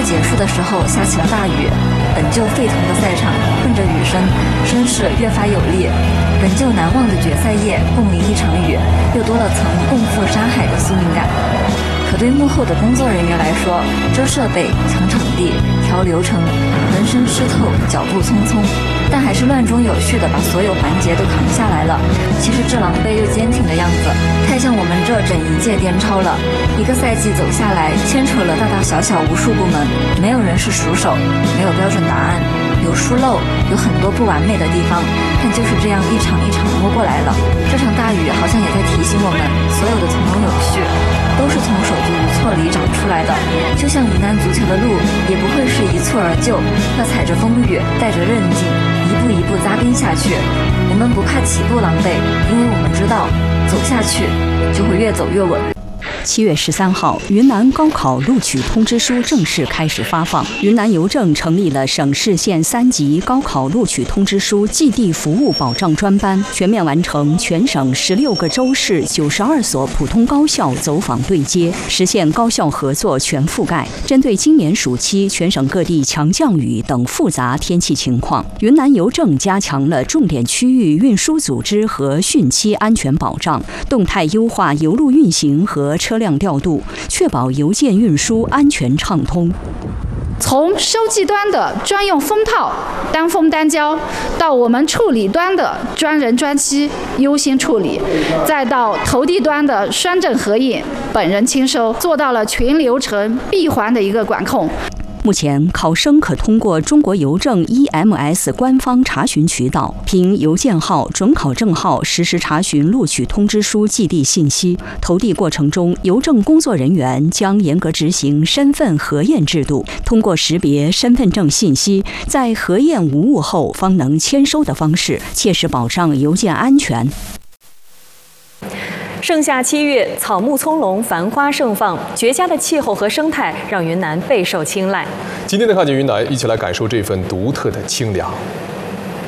结束的时候下起了大雨，本就沸腾的赛场混着雨声，声势越发有力。本就难忘的决赛夜，共淋一场雨，又多了层共赴山海的宿命感。可对幕后的工作人员来说，遮设备、抢场地、调流程，浑身湿透，脚步匆匆，但还是乱中有序地把所有环节都扛下来了。其实这狼狈又坚挺的样子，太像我们这整一届颠超了。一个赛季走下来，牵扯了大大小小无数部门，没有人是熟手，没有标准答案，有疏漏，有很多不完美的地方，但就是这样一场一场摸过来了。这场大雨好像也在提醒我们，所有的从容有序，都是从手足无措里长出来的。就像云南足球的路，也不会是一蹴而就，要踩着风雨，带着韧劲，一步一步扎根下去。我们不怕起步狼狈，因为我们知道，走下去就会越走越稳。 7月13号，云南高考录取通知书正式开始发放。云南邮政成立了省市县3级高考录取通知书寄递服务保障专班，全面完成全省16个州市92所普通高校走访对接，实现高校合作全覆盖。针对今年暑期全省各地强降雨等复杂天气情况，云南邮政加强了重点区域运输组织和汛期安全保障，动态优化邮路运行和车辆调度，确保邮件运输安全畅通。 从收寄端的专用封套、单封单交，到我们处理端的专人专期优先处理，再到投递端的双证合印、本人签收，做到了全流程闭环的一个管控。 目前，考生可通过中国邮政 EMS 官方查询渠道，凭邮件号、准考证号实时查询录取通知书寄递信息。投递过程中，邮政工作人员将严格执行身份核验制度，通过识别身份证信息，在核验无误后方能签收的方式，切实保障邮件安全。 盛夏7月，草木葱茏，繁花盛放，绝佳的气候和生态让云南备受青睐。 今天的看见云南，一起来感受这份独特的清凉。